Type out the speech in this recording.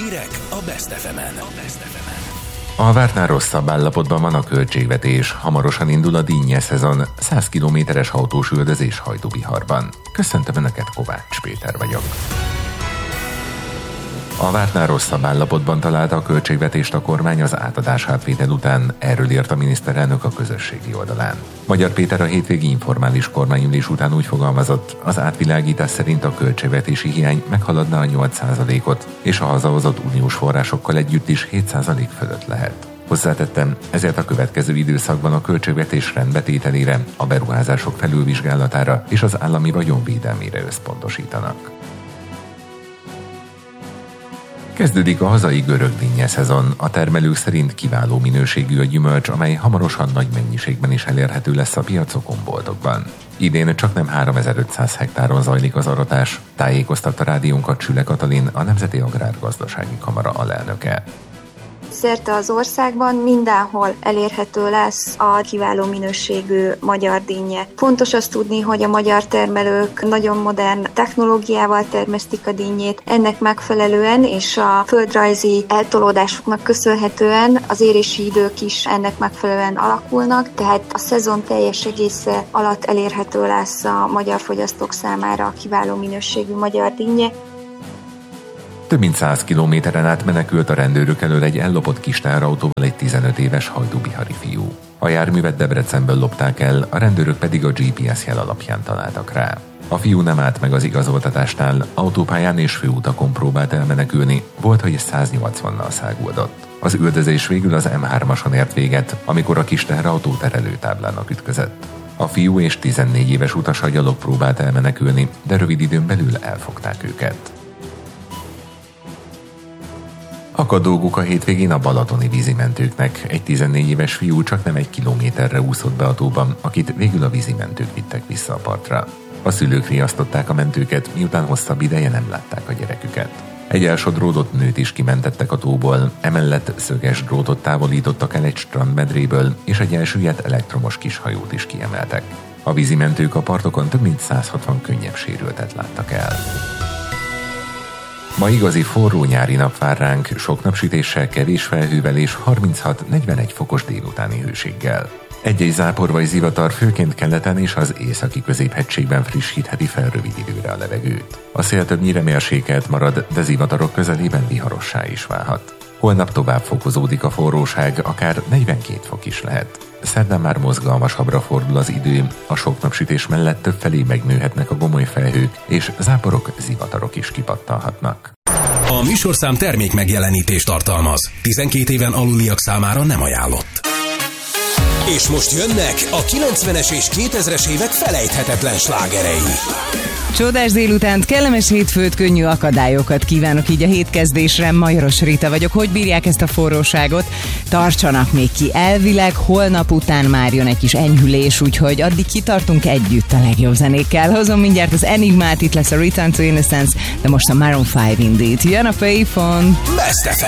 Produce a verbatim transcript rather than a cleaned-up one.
Hírek a Best ef emen. A vártnál rosszabb állapotban van a költségvetés, hamarosan indul a dinnye szezon, száz kilométeres autós üldözés Hajdúbiharban. Köszöntöm Önöket, Kovács Péter vagyok. A vártnál rosszabb állapotban találta a költségvetést a kormány az átadás átvétel után, erről írt a miniszterelnök a közösségi oldalán. Magyar Péter a hétvégi informális kormányülés után úgy fogalmazott, az átvilágítás szerint a költségvetési hiány meghaladna a nyolc százalékot, és a hazahozott uniós forrásokkal együtt is hét százalék fölött lehet. Hozzátettem, ezért a következő időszakban a költségvetés rendbetételére, a beruházások felülvizsgálatára és az állami vagyonvédelmére összpontosítanak. Kezdődik a hazai görög dinnye szezon. A termelők szerint kiváló minőségű a gyümölcs, amely hamarosan nagy mennyiségben is elérhető lesz a piacokon, boltokban. Idén csaknem háromezer-ötszáz hektáron zajlik az aratás, tájékoztatta rádiónkat Süle Katalin, a Nemzeti Agrárgazdasági Kamara alelnöke. Szerte az országban mindenhol elérhető lesz a kiváló minőségű magyar dinnye. Fontos azt tudni, hogy a magyar termelők nagyon modern technológiával termesztik a dinnyét. Ennek megfelelően és a földrajzi eltolódásoknak köszönhetően az érési idők is ennek megfelelően alakulnak, tehát a szezon teljes egésze alatt elérhető lesz a magyar fogyasztók számára a kiváló minőségű magyar dinnye. Több mint száz kilométeren át menekült a rendőrök elől egy ellopott kis teherautóval egy tizenöt éves hajdúbihari fiú. A járművet Debrecenből lopták el, a rendőrök pedig a gé pé es jel alapján találtak rá. A fiú nem állt meg az igazoltatásnál, autópályán és főutakon próbált elmenekülni, volt, hogy száznyolcvannal száguldott. Az üldözés végül az em hármason ért véget, amikor a kis teherautó terelőtáblának ütközött. A fiú és tizennégy éves utasa gyalog próbált elmenekülni, de rövid időn belül elfogták őket. Akad dolguk a hétvégén a balatoni vízimentőknek. Egy tizennégy éves fiú csak nem egy kilométerre úszott be a tóban, akit végül a vízimentők vittek vissza a partra. A szülők riasztották a mentőket, miután hosszabb ideje nem látták a gyereküket. Egy elsodródott nőt is kimentettek a tóból, emellett szöges drótot távolítottak el egy strandmedréből, és egy elsüllyedt elektromos kishajót is kiemeltek. A vízimentők a partokon több mint száz hatvan könnyebb sérültet láttak el. Ma igazi forró nyári nap vár ránk, sok napsütéssel, kevés felhővel és harminchat-negyvenegy fokos délutáni hőséggel. Egy-egy zápor vagy zivatar főként keleten és az északi középhegységben frissítheti fel rövid időre a levegőt. A szél többnyire mérsékelt marad, de zivatarok közelében viharossá is válhat. Holnap tovább fokozódik a forróság, akár negyvenkét fok is lehet. Szerdán már mozgalmasabbra fordul az idő, a sok napsütés mellett többfelé megnőhetnek a gomoly felhők, és záporok, zivatarok is kipattanhatnak. A műsorszám termék megjelenítést tartalmaz. tizenkét éven aluliak számára nem ajánlott. És most jönnek a kilencvenes és kétezres évek felejthetetlen slágerei. Csodás délutánt, kellemes hétfőt, könnyű akadályokat kívánok így a hétkezdésre. Majoros Rita vagyok. Hogy bírják ezt a forróságot? Tartsanak még ki. Elvileg holnap után már jön egy kis enyhülés, úgyhogy addig kitartunk együtt a legjobb zenékkel. Hozom mindjárt az Enigmát, itt lesz a Return to Innocence, de most a Maroon five Indeed. Jön a Payphone. Best ef em.